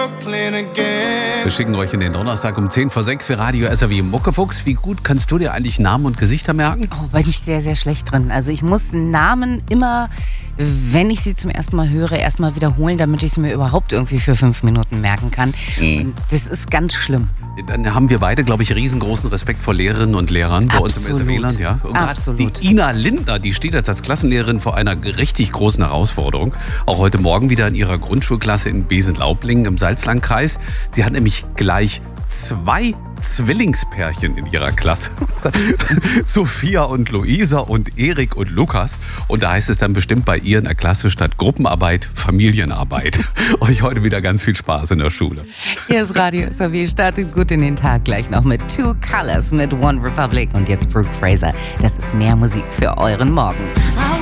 Wir schicken euch in den Donnerstag um 10 vor 6 für Radio SAW Muckefuchs. Wie gut kannst du dir eigentlich Namen und Gesichter merken? Oh, bin ich sehr, sehr schlecht drin. Also ich muss Namen immer, wenn ich sie zum ersten Mal höre, erstmal wiederholen, damit ich sie mir überhaupt irgendwie für 5 Minuten merken kann. Und das ist ganz schlimm. Dann haben wir beide, glaube ich, riesengroßen Respekt vor Lehrerinnen und Lehrern bei uns im SAW-Land. Ja? Und Absolut. Die Ina Lindner, die steht jetzt als Klassenlehrerin vor einer richtig großen Herausforderung. Auch heute Morgen wieder in ihrer Grundschulklasse in Besenlaublingen im Salzlandkreis. Sie hat nämlich gleich 2 Zwillingspärchen in ihrer Klasse. Sophia und Luisa und Erik und Lukas. Und da heißt es dann bestimmt bei ihr in der Klasse statt Gruppenarbeit Familienarbeit. Euch heute wieder ganz viel Spaß in der Schule. Hier ist Radio SAW, startet gut in den Tag. Gleich noch mit Two Colors mit One Republic und jetzt Brooke Fraser. Das ist mehr Musik für euren Morgen.